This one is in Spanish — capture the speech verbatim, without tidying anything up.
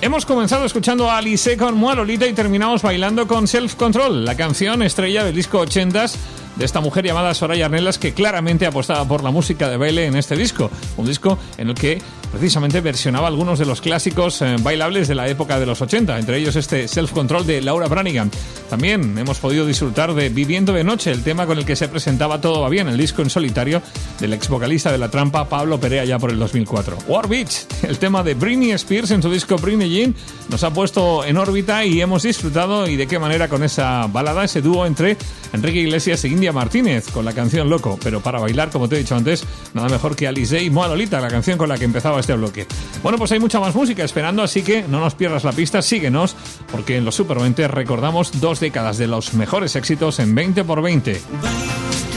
Hemos comenzado escuchando a Alice con Mua Lolita y terminamos bailando con Self Control, la canción estrella del disco ochentas de esta mujer llamada Soraya Arnelas, que claramente apostaba por la música de baile en este disco. Un disco en el que precisamente versionaba algunos de los clásicos eh, bailables de la época de los ochenta, entre ellos este Self Control de Laura Branigan. También hemos podido disfrutar de Viviendo de Noche, el tema con el que se presentaba Todo va bien, el disco en solitario del ex vocalista de La Trampa, Pablo Perea, ya por el dos mil cuatro. War Beach, el tema de Britney Spears en su disco Britney Jean, nos ha puesto en órbita y hemos disfrutado, y de qué manera, con esa balada, ese dúo entre Enrique Iglesias e India Martínez con la canción Loco. Pero para bailar, como te he dicho antes, nada mejor que Alice y Mua Lolita, la canción con la que empezaba este bloque. Bueno, pues hay mucha más música esperando, así que no nos pierdas la pista, síguenos, porque en los Super veinte recordamos dos décadas de los mejores éxitos en veinte por veinte.